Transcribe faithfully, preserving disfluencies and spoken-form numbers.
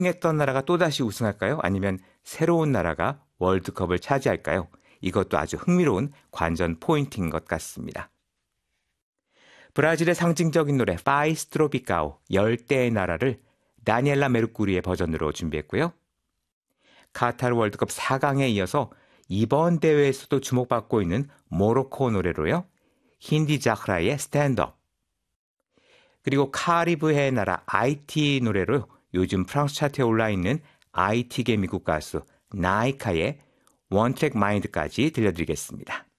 우승했던 나라가 또다시 우승할까요? 아니면 새로운 나라가 월드컵을 차지할까요? 이것도 아주 흥미로운 관전 포인트인 것 같습니다. 브라질의 상징적인 노래 파이스 트로피카오 열대의 나라를 다니엘라 메르쿠리의 버전으로 준비했고요. 카타르 월드컵 사 강에 이어서 이번 대회에서도 주목받고 있는 모로코 노래로요. 힌디 자흐라의 스탠드업, 그리고 카리브해의 나라 아이티 노래로 요즘 프랑스 차트에 올라있는 아이티계 미국 가수 나이카의 원트랙 마인드까지 들려드리겠습니다.